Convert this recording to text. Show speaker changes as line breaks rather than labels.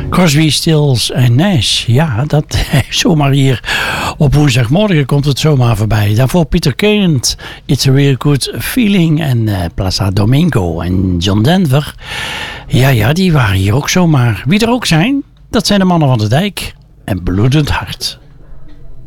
Crosby, Stills en Nash. Ja, dat zomaar hier op woensdagmorgen komt het zomaar voorbij. Daarvoor Peter Kent, It's a Real Good Feeling en Plaza Domingo en John Denver. Ja, die waren hier ook zomaar. Wie er ook zijn, dat zijn de mannen van de dijk en Bloedend Hart.